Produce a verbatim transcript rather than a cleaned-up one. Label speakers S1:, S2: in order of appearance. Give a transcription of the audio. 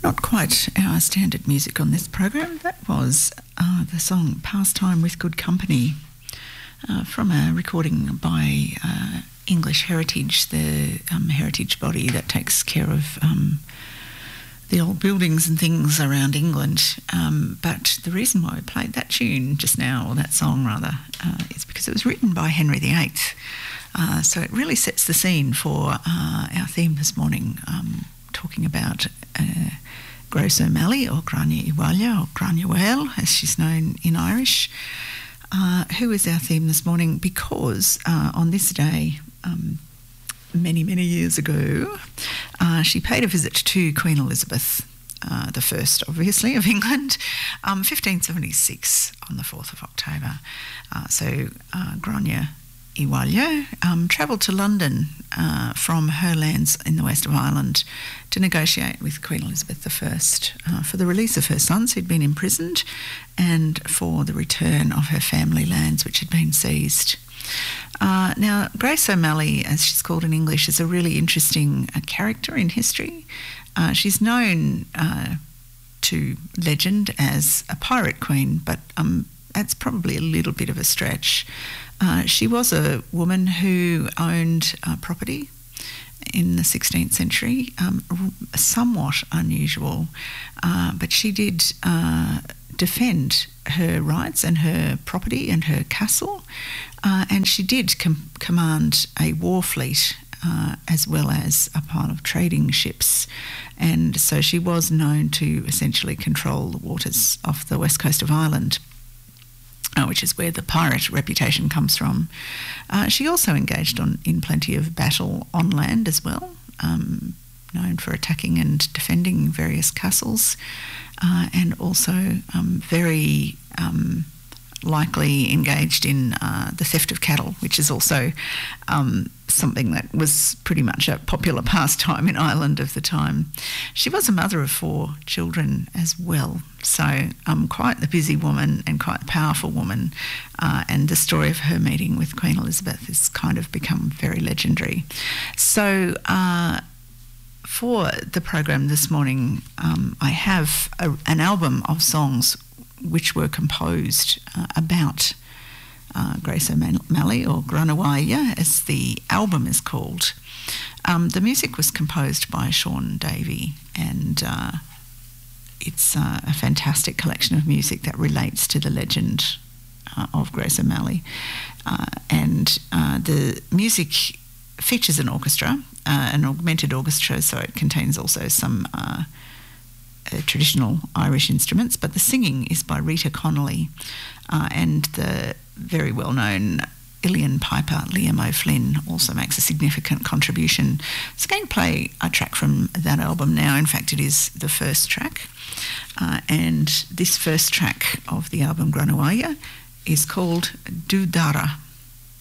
S1: Not quite our standard music on this program. That was uh, the song Pastime with Good Company uh, from a recording by uh, English Heritage, the um, heritage body that takes care of um, the old buildings and things around England. Um, but the reason why we played that tune just now, or that song rather, uh, is because it was written by Henry the Eighth. Uh, so it really sets the scene for uh, our theme this morning, um, talking about uh, Grace O'Malley, or Grania Iwalya, or Grania Whale, as she's known in Irish, uh, who is our theme this morning because uh, on this day, um, many, many years ago, uh, she paid a visit to Queen Elizabeth, uh, the first, obviously, of England, um, fifteen seventy-six on the fourth of October. Uh, so uh, Grania Iwalya um, travelled to London uh, from her lands in the west of Ireland to negotiate with Queen Elizabeth the First uh, for the release of her sons who'd been imprisoned and for the return of her family lands which had been seized. Uh, now, Grace O'Malley, as she's called in English, is a really interesting uh, character in history. Uh, she's known uh, to legend as a pirate queen, but um, that's probably a little bit of a stretch. Uh, she was a woman who owned uh, property in the sixteenth century, um, somewhat unusual, uh, but she did uh, defend her rights and her property and her castle, uh, and she did com- command a war fleet uh, as well as a pile of trading ships, and so she was known to essentially control the waters off the west coast of Ireland. Uh, which is where the pirate reputation comes from. Uh, she also engaged on, in plenty of battle on land as well, um, known for attacking and defending various castles, uh, and also um, very um, likely engaged in uh, the theft of cattle, which is also um, something that was pretty much a popular pastime in Ireland of the time. She was a mother of four children as well, so um, quite the busy woman and quite a powerful woman, uh, and the story of her meeting with Queen Elizabeth has kind of become very legendary. So uh, for the program this morning, um, I have a, an album of songs which were composed uh, about uh, Grace O'Malley, or Grania Whale, as the album is called. Um, the music was composed by Sean Davey, and uh, it's uh, a fantastic collection of music that relates to the legend uh, of Grace O'Malley. Uh, and uh, the music features an orchestra, uh, an augmented orchestra, so it contains also some uh, Uh, traditional Irish instruments, but the singing is by Rita Connolly uh, and the very well-known Uilleann piper Liam O'Flynn also makes a significant contribution. So I'm going to play a track from that album now. In fact, it is the first track, uh, and this first track of the album Grania Whale is called Du Dara.